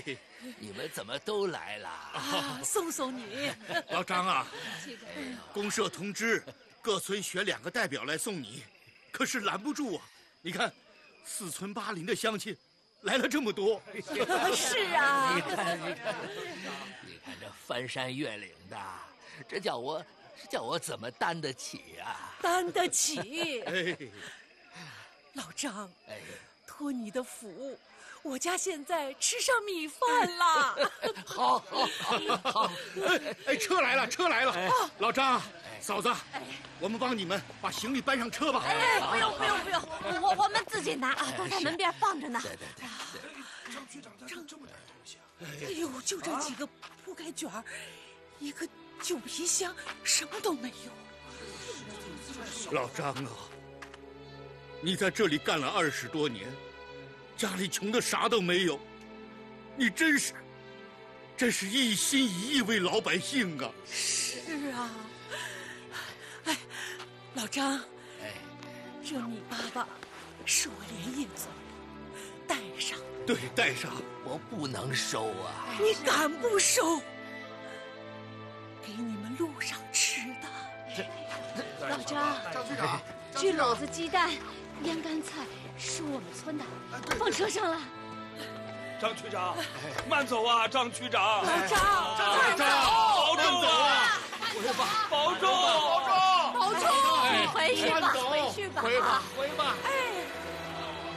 嘿， 你们怎么都来了？ 送送你。 老张啊，公社通知各村选2个代表来送你，可是拦不住啊！你看，4村8邻的乡亲来了这么多。 是啊， 你看这翻山越岭的，这叫我怎么担得起啊？ 担得起。 哎， 老张， 哎， 托你的福，我家现在吃上米饭了。 好。 哎，车来了，车来了！老张，嫂子，我们帮你们把行李搬上车吧。 哎，不用，我们自己拿啊，都在门边放着呢。 对。 张局长这么大的东西啊！ 哎呦，就这几个铺盖卷儿，一个旧皮箱，什么都没有。 老张啊，你在这里干了20多年，家里穷的啥都没有，你真是一心一意为老百姓啊！ 是啊，哎，老张，这米粑粑是我连夜做的，带上。 对，带上。 我不能收啊！ 你敢不收？给你们路上吃的。 老张， 张局长， 这篓子鸡蛋、腌干菜是我们村的，放车上了。 张区长，慢走啊，张区长！ 老张， 保重啊！保重！ 保重！回去吧，回吧。 回吧。 哎。